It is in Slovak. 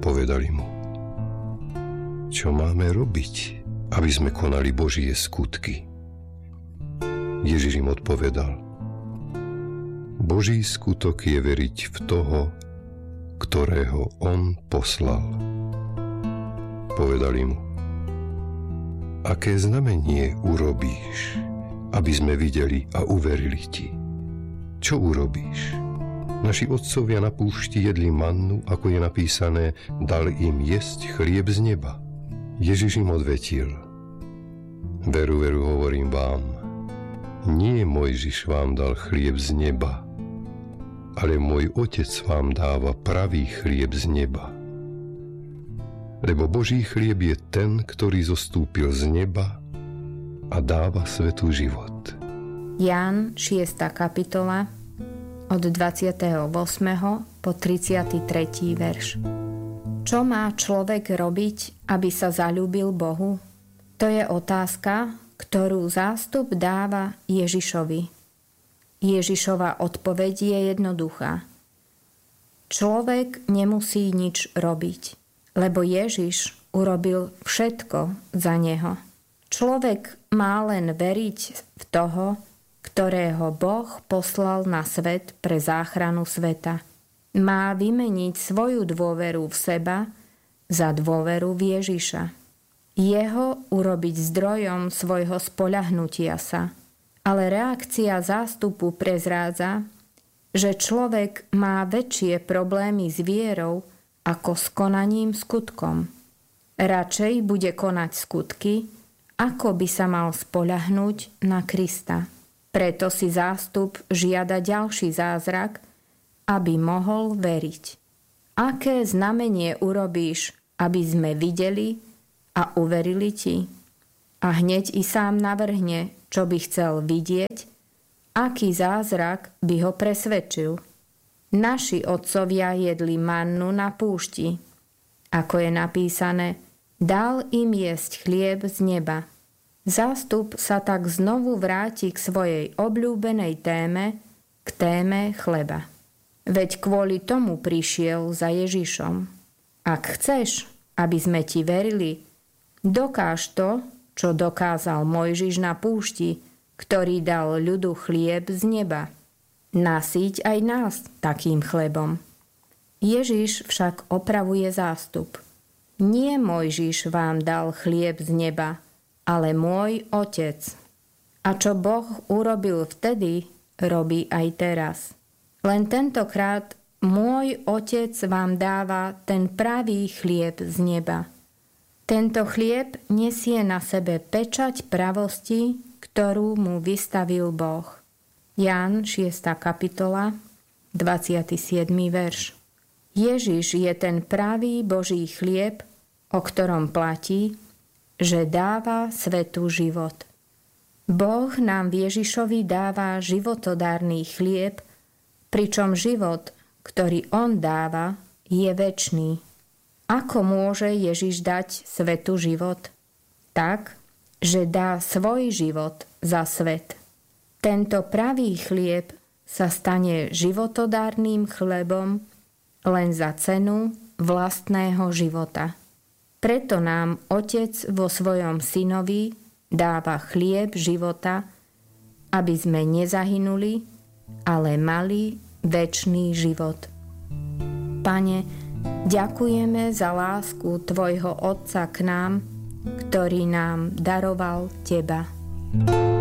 povedali mu: Čo máme robiť, aby sme konali Božie skutky? Ježiš im odpovedal: Boží skutok je veriť v toho, ktorého on poslal. Povedali mu: Aké znamenie urobíš, aby sme videli a uverili ti? Čo urobíš? Naši otcovia na púšti jedli mannu, ako je napísané, dal im jesť chlieb z neba. Ježiš im odvetil: Veru, veru, hovorím vám, nie Mojžiš vám dal chlieb z neba, ale môj Otec vám dáva pravý chlieb z neba. Lebo Boží chlieb je ten, ktorý zostúpil z neba a dáva svetu život. Ján 6. kapitola od 28. po 33. verš. Čo má človek robiť, aby sa zaľúbil Bohu? To je otázka, ktorú zástup dáva Ježišovi. Ježišova odpoveď je jednoduchá. Človek nemusí nič robiť, lebo Ježiš urobil všetko za neho. Človek má len veriť v toho, ktorého Boh poslal na svet pre záchranu sveta. Má vymeniť svoju dôveru v seba za dôveru v Ježiša. Jeho urobiť zdrojom svojho spoľahnutia sa. Ale reakcia zástupu prezrádza, že človek má väčšie problémy s vierou ako s konaním skutkom. Radšej bude konať skutky, ako by sa mal spoľahnúť na Krista. Preto si zástup žiada ďalší zázrak, aby mohol veriť. Aké znamenie urobíš, aby sme videli a uverili ti? A hneď i sám navrhne, čo by chcel vidieť, aký zázrak by ho presvedčil. Naši otcovia jedli mannu na púšti. Ako je napísané, dal im jesť chlieb z neba. Zástup sa tak znovu vráti k svojej obľúbenej téme, k téme chleba. Veď kvôli tomu prišiel za Ježišom. Ak chceš, aby sme ti verili, dokáž to, čo dokázal Mojžiš na púšti, ktorý dal ľudu chlieb z neba. Nasýť aj nás takým chlebom. Ježiš však opravuje zástup. Nie Mojžiš vám dal chlieb z neba, ale môj Otec. A čo Boh urobil vtedy, robí aj teraz. Len tentokrát môj Otec vám dáva ten pravý chlieb z neba. Tento chlieb nesie na sebe pečať pravosti, ktorú mu vystavil Boh. Ján 6. kapitola, 27. verš. Ježiš je ten pravý Boží chlieb, o ktorom platí, že dáva svetu život. Boh nám v Ježišovi dáva životodárny chlieb, pričom život, ktorý on dáva, je večný. Ako môže Ježiš dať svetu život? Tak, že dá svoj život za svet. Tento pravý chlieb sa stane životodárnym chlebom len za cenu vlastného života. Preto nám Otec vo svojom synovi dáva chlieb života, aby sme nezahynuli, ale mali večný život. Pane, ďakujeme za lásku Tvojho Otca k nám, ktorý nám daroval Teba.